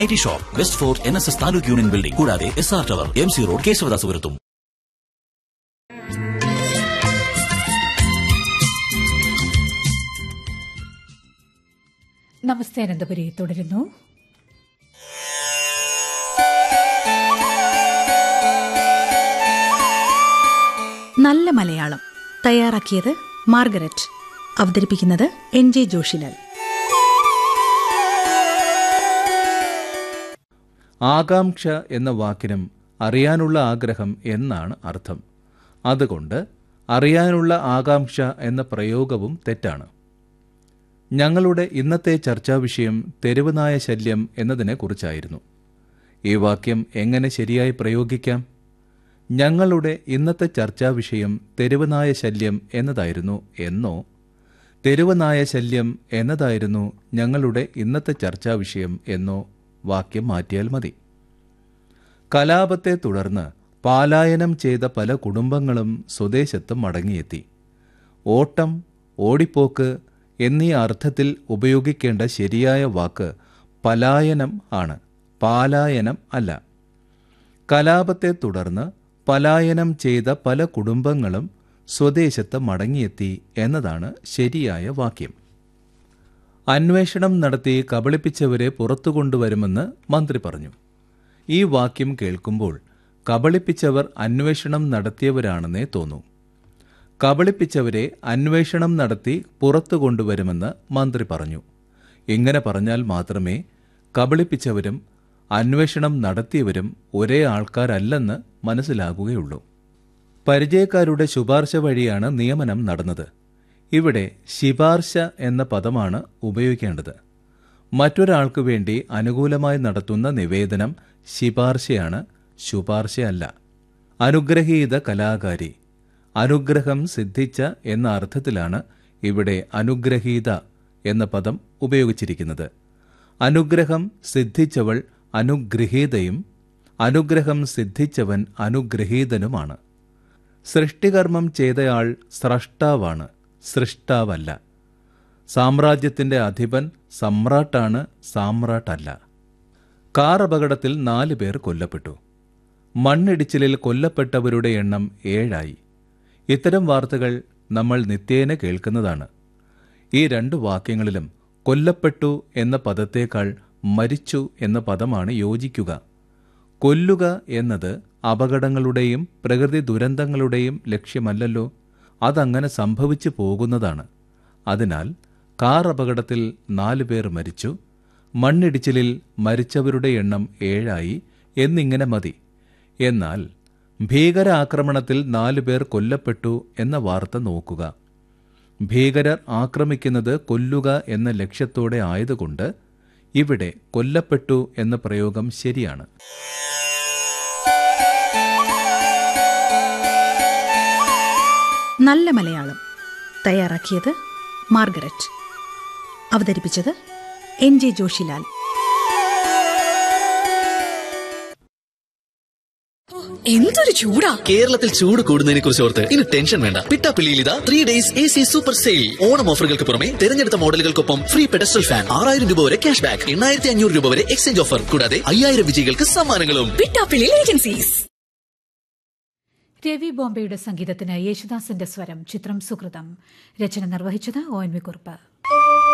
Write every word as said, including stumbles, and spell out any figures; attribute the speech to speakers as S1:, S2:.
S1: I T shop west fort N S S taluk union building കൂടാതെ S R tower M C road കേശവദാസപുരത്തും.
S2: നമസ്തേ അനന്തപുരി തുടരുന്നു.
S3: നല്ല മലയാളം തയ്യാറാക്കിയത് Margaret, അവതരിപ്പിക്കുന്നത് N J Joshilal.
S4: ആകാംക്ഷ എന്ന വാക്കിനും അറിയാനുള്ള ആഗ്രഹം എന്നാണ് അർത്ഥം. അതുകൊണ്ട് അറിയാനുള്ള ആകാംക്ഷ എന്ന പ്രയോഗവും തെറ്റാണ്. ഞങ്ങളുടെ ഇന്നത്തെ ചർച്ചാവിഷയം തെരുവുനായ ശല്യം എന്നതിനെക്കുറിച്ചായിരുന്നു. ഈ വാക്യം എങ്ങനെ ശരിയായി പ്രയോഗിക്കാം? ഞങ്ങളുടെ ഇന്നത്തെ ചർച്ചാവിഷയം തെരുവുനായ ശല്യം എന്നതായിരുന്നു എന്നോ തെരുവുനായ ശല്യം എന്നതായിരുന്നു ഞങ്ങളുടെ ഇന്നത്തെ ചർച്ചാവിഷയം എന്നോ വാക്യം മാറ്റിയാൽ മതി. കലാപത്തെ തുടർന്ന് പലായനം ചെയ്ത പല കുടുംബങ്ങളും സ്വദേശത്ത് മടങ്ങിയെത്തി. ഓട്ടം, ഓടിപ്പോക്ക് എന്നീ അർത്ഥത്തിൽ ഉപയോഗിക്കേണ്ട ശരിയായ വാക്ക് പലായനം ആണ്, പാലായനം അല്ല. കലാപത്തെ തുടർന്ന് പലായനം ചെയ്ത പല കുടുംബങ്ങളും സ്വദേശത്ത് മടങ്ങിയെത്തി എന്നതാണ് ശരിയായ വാക്യം. അന്വേഷണം നടത്തി കബളിപ്പിച്ചവരെ പുറത്തു കൊണ്ടുവരുമെന്ന് മന്ത്രി പറഞ്ഞു. ഈ വാക്യം കേൾക്കുമ്പോൾ കബളിപ്പിച്ചവർ അന്വേഷണം നടത്തിയവരാണെന്നേ തോന്നൂ. കബളിപ്പിച്ചവരെ അന്വേഷണം നടത്തി പുറത്തു കൊണ്ടുവരുമെന്ന് മന്ത്രി പറഞ്ഞു. ഇങ്ങനെ പറഞ്ഞാൽ മാത്രമേ കബളിപ്പിച്ചവരും അന്വേഷണം നടത്തിയവരും ഒരേ ആൾക്കാരല്ലെന്ന് മനസ്സിലാകുകയുള്ളൂ. പരിചയക്കാരുടെ ശുപാർശ വഴിയാണ് നിയമനം നടന്നത്. ഇവിടെ ശിപാർശ എന്ന പദമാണ് ഉപയോഗിക്കേണ്ടത്. മറ്റൊരാൾക്ക് വേണ്ടി അനുകൂലമായി നടത്തുന്ന നിവേദനം ശിപാർശയാണ്, ശുപാർശയല്ല. അനുഗ്രഹീത കലാകാരി, അനുഗ്രഹം സിദ്ധിച്ച എന്ന അർത്ഥത്തിലാണ് ഇവിടെ അനുഗ്രഹീത എന്ന പദം ഉപയോഗിച്ചിരിക്കുന്നത്. അനുഗ്രഹം സിദ്ധിച്ചവൾ അനുഗ്രഹീതയും അനുഗ്രഹം സിദ്ധിച്ചവൻ അനുഗ്രഹീതനുമാണ്. സൃഷ്ടികർമ്മം ചെയ്തയാൾ സ്രഷ്ടാവാണ്, സൃഷ്ടാവല്ല. സാമ്രാജ്യത്തിന്റെ അധിപൻ സമ്രാട്ടാണ്, സാമ്രാട്ടല്ല. കാർ അപകടത്തിൽ നാല് പേർ കൊല്ലപ്പെട്ടു. മണ്ണിടിച്ചിലിൽ കൊല്ലപ്പെട്ടവരുടെ എണ്ണം ഏഴായി. ഇത്തരം വാർത്തകൾ നമ്മൾ നിത്യേന കേൾക്കുന്നതാണ്. ഈ രണ്ട് വാക്യങ്ങളിലും കൊല്ലപ്പെട്ടു എന്ന പദത്തേക്കാൾ മരിച്ചു എന്ന പദമാണ് യോജിക്കുക. കൊല്ലുക എന്നത് അപകടങ്ങളുടെയും പ്രകൃതി ദുരന്തങ്ങളുടെയും ലക്ഷ്യമല്ലല്ലോ, അതങ്ങനെ സംഭവിച്ചു പോകുന്നതാണ്. അതിനാൽ കാർ അപകടത്തിൽ നാലു പേർ മരിച്ചു, മണ്ണിടിച്ചിലിൽ മരിച്ചവരുടെ എണ്ണം ഏഴായി എന്നിങ്ങനെ മതി. എന്നാൽ ഭീകരാക്രമണത്തിൽ നാലു പേർ കൊല്ലപ്പെട്ടു എന്ന വാർത്ത നോക്കുക. ഭീകരർ ആക്രമിക്കുന്നത് കൊല്ലുക എന്ന ലക്ഷ്യത്തോടെ ആയതുകൊണ്ട് ഇവിടെ കൊല്ലപ്പെട്ടു എന്ന പ്രയോഗം ശരിയാണ്.
S3: നല്ല മലയാളം തയ്യാറാക്കിയത് മാർഗരറ്റ്, അവതരിപ്പിച്ചത് എൻ ജെ ജോഷിലാൽ.
S5: എന്തൊരു ചൂടാ!
S6: കേരളത്തിൽ ചൂട് കൂടുന്നതിനെ കുറിച്ച് ഓർത്ത് ഇനി ടെൻഷൻ വേണ്ട. പിട്ടാപ്പിള്ളിയിൽ ഇതാ three days A C super sale. Onam ഓഫറുകൾക്ക് പുറമെ തിരഞ്ഞെടുത്ത മോഡലുകൾക്കൊപ്പം ഫ്രീ പെഡസ്റ്റൽ ഫാൻ, ആറായിരം രൂപ വരെ ക്യാഷ് ബാക്ക്, എണ്ണായിരത്തി അഞ്ഞൂറ് രൂപ വരെ എക്സ്ചേഞ്ച് ഓഫർ, കൂടാതെ അയ്യായിരം വിജയികൾക്ക് സമ്മാനങ്ങളും.
S5: പിട്ടാപ്പിള്ളി ഏജൻസീസ്.
S2: രവി ബോംബെയുടെ സംഗീതത്തിന് യേശുദാസിന്റെ സ്വരം. ചിത്രം സുകൃതം. രചന നിർവഹിച്ചത് ഒ എൻ വി കുറുപ്പ്.